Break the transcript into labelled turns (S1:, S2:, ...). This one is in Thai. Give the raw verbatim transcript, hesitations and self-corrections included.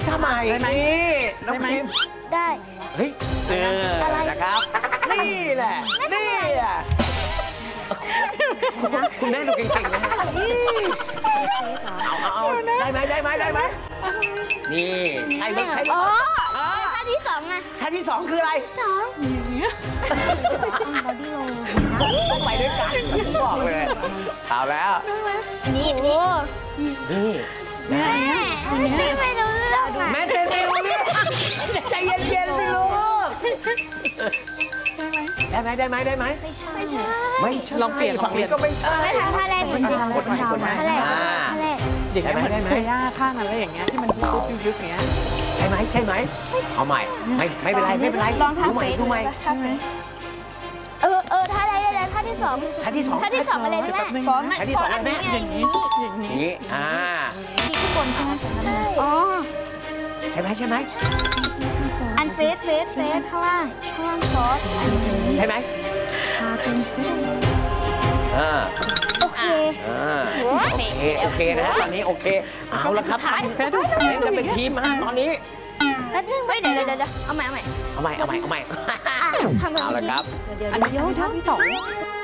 S1: ท่าใหม่นี่น้องพิม
S2: ได้
S1: เฮ้ยเออนะครับ นี่แหละ นี่อ่ะคุณแม่ดูเก่งๆนะเอาเอาเอาได้ไหมได้ไหมได้ไหมนี่ใช่ไหมใช่ไหม
S2: อ๋อท่าที่สองไง
S1: ท่าที่สองคืออะไร
S2: สอง
S1: ต้องไปด้วยกันผมบอกเลยเอาแล้ว
S2: นี่อันนี้
S1: นี่แม่
S2: พี่ไม่รู้เรื่องอ่ะ
S1: แม่เต้นไม่รู้เรื่องใจเย็นๆสิลูกได้ไหมได้ไหมได้ไหม
S2: ไม่ใช่ไม่ใช่
S1: ไม่ใช่ลองเปลี่ยนฝั่งนี้ก็ไม่ใช่
S2: ไม่ทำท่าแรกเหมือนสิ
S1: กดใหม่กดใหม่
S2: ท่าแรกท่าแรก
S3: อย่างเงี้ยเหมือนเซย่าท่านั้นอะไรอย่างเงี้ยที่มันปุ๊บๆยึกๆอย่างเงี้ย
S1: ใช่ไหมใช่ไหมเอาใหม่ไม่ไม่เป็นไรไม่เป็นไร
S2: ลองท่า
S1: ดูใหม่
S2: เฟซ
S1: ดูใหม่
S2: ท่าเฟซเออเออท่าอะไรอะไรท่าที่สอง
S1: ท่าที่สอง
S2: ท่าที่สองอะไรนะแม่ฟอน
S1: ท่าที่สองอะไรแม่
S2: อย่างนี้
S3: อย่างนี้
S1: นี่อ่า
S2: ที่ข้างบนใช่ไหมใช่อ๋อ
S1: ใช่ไหมใช่ไหม
S2: อันเฟสเฟสเฟสข้างล่างข้างล่างฟอส
S1: ใช่ไหมอ่า
S2: โอเค
S1: อ่าโอเคโอเคนะฮะตอนนี้โอเคเอาละครับเล่นกันเป็นทีมฮะตอนนี้
S2: แป๊บนึงเฮ้ยเดี๋ยวเดี๋ยวเดี๋ยวเอาใหม่เอาใหม่
S1: เอาใหม่เอาใหม่เอาใหม่
S2: อ่ะทำแบบ
S1: เอาละ
S2: นี้
S1: ครับ
S3: อันนี้ท่าที่สอง